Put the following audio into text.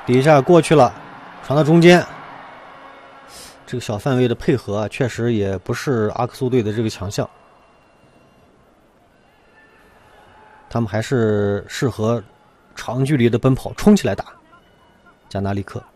一下过去了，传到中间。这个小范围的配合啊，确实也不是阿克苏队的这个强项。他们还是适合长距离的奔跑，冲起来打。加纳利克